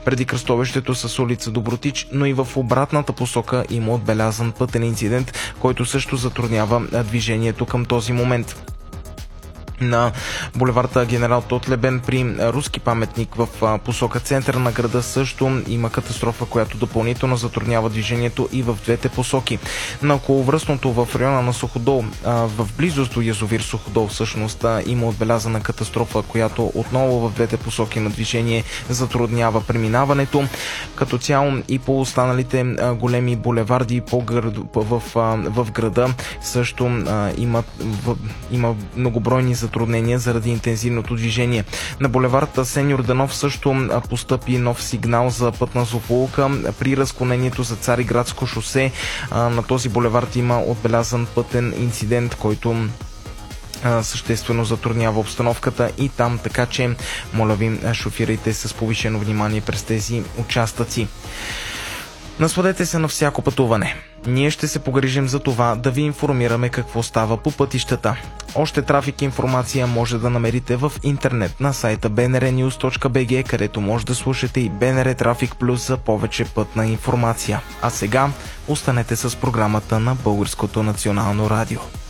преди кръстовището с улица Добротич, но и в обратната посока има отбелязан пътен инцидент, който също затруднява движението към този момент. На булеварда Генерал Тотлебен при руски паметник в посока центъра на града също има катастрофа, която допълнително затруднява движението и в двете посоки. На околовръстното в района на Суходол, в близост до язовир Суходол всъщност има отбелязана катастрофа, която отново в двете посоки на движение затруднява преминаването. Като цяло и по останалите големи булеварди в града също има многобройни затруднения заради интензивното движение. На булевард Асен Йорданов също постъпи нов сигнал за пътна злополука при разклонението за Цариградско шосе. На този булевард има отбелязан пътен инцидент, който съществено затруднява обстановката и там, така че моля ви, шофирайте с повишено внимание през тези участъци. Насладете се на всяко пътуване. Ние ще се погрижим за това да ви информираме какво става по пътищата. Още трафик и информация може да намерите в интернет на сайта bnrnews.bg, където може да слушате и БНР Трафик Плюс за повече пътна информация. А сега останете с програмата на Българското национално радио.